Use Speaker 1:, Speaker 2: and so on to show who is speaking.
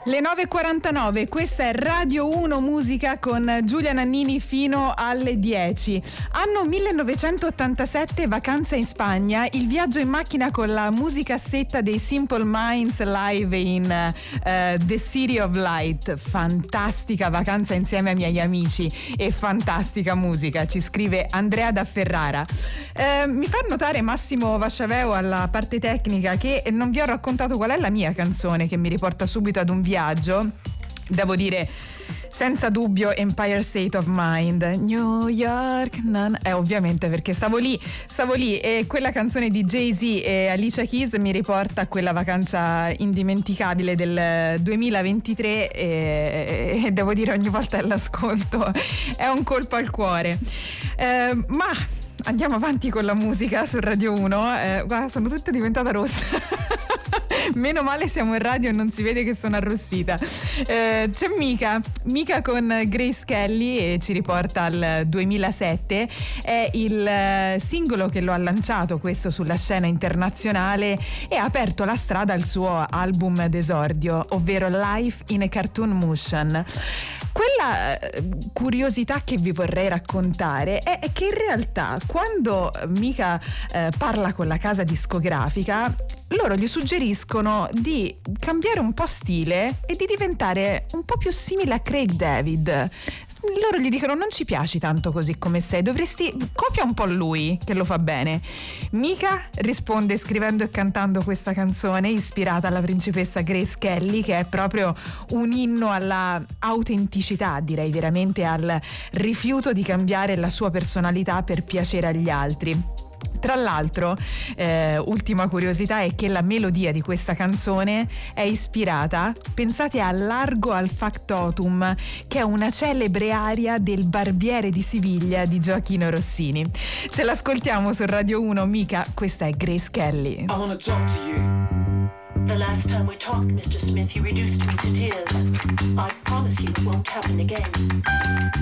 Speaker 1: Le 9.49, questa è Radio 1 Musica con Giulia Nannini fino alle 10. Anno 1987, vacanza in Spagna, il viaggio in macchina con la musicassetta dei Simple Minds live in The City of Light. Fantastica vacanza insieme ai miei amici e fantastica musica, ci scrive Andrea da Ferrara. Mi fa notare Massimo Vasciaveo alla parte tecnica che non vi ho raccontato qual è la mia canzone che mi riporta subito ad un viaggio. Devo dire senza dubbio Empire State of Mind, New York, ovviamente perché stavo lì e quella canzone di Jay-Z e Alicia Keys mi riporta a quella vacanza indimenticabile del 2023 e devo dire ogni volta che l'ascolto è un colpo al cuore. Ma andiamo avanti con la musica su Radio 1. Guarda, sono tutta diventata rossa. Meno male siamo in radio e non si vede che sono arrossita. C'è Mika con Grace Kelly e ci riporta al 2007. È il singolo che lo ha lanciato questo sulla scena internazionale e ha aperto la strada al suo album d'esordio, ovvero Life in a Cartoon Motion. Quella curiosità che vi vorrei raccontare è che in realtà quando Mika parla con la casa discografica, loro gli suggeriscono di cambiare un po' stile e di diventare un po' più simile a Craig David. Loro gli dicono: non ci piaci tanto così come sei, dovresti copia un po' lui che lo fa bene. Mika risponde scrivendo e cantando questa canzone ispirata alla principessa Grace Kelly, che è proprio un inno alla autenticità, direi veramente al rifiuto di cambiare la sua personalità per piacere agli altri. Tra l'altro, ultima curiosità è che la melodia di questa canzone è ispirata, pensate, a Largo al Factotum, che è una celebre aria del Barbiere di Siviglia di Gioachino Rossini. Ce l'ascoltiamo su Radio 1, Mika, questa è Grace Kelly.
Speaker 2: I wanna talk to you. The last time we talked, Mr. Smith, you reduced me to tears. I promise you it won't happen again.